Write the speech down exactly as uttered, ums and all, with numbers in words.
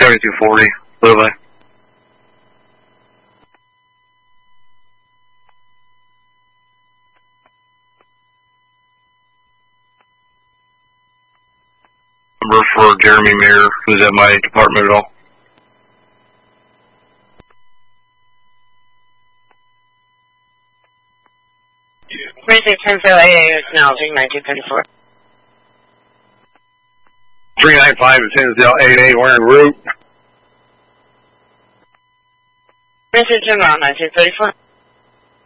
seventy-two forty, Lily. Number for Jeremy Mayer, who's at my department at all. Precinct ten zero eight eight is now nineteen thirty-four. three nine five and ten zero eight eight, we're en route. Precinct ten nineteen thirty-four.